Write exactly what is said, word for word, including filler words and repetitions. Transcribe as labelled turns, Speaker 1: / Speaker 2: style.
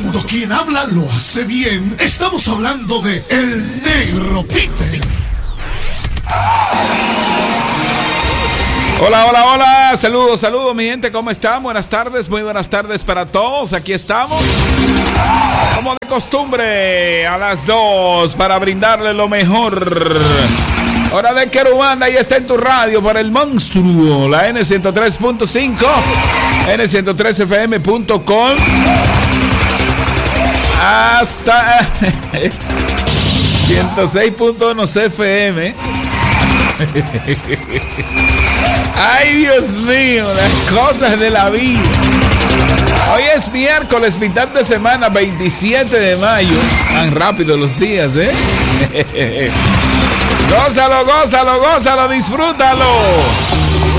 Speaker 1: Cuando quien habla lo hace bien, estamos hablando de El Negro Peter.
Speaker 2: Hola, hola, hola, saludos, saludos mi gente, ¿cómo están? Buenas tardes, muy buenas tardes para todos, aquí estamos, como de costumbre, a las dos, para brindarle lo mejor. Hora de Querubanda, y está en tu radio por el monstruo, la N ciento tres punto cinco, N ciento tres F M punto com, hasta ciento seis punto uno F M. Ay, Dios mío, las cosas de la vida. Hoy es miércoles, mitad de semana, veintisiete de mayo. Tan rápido los días, ¿eh? Gózalo, gózalo, gózalo, disfrútalo.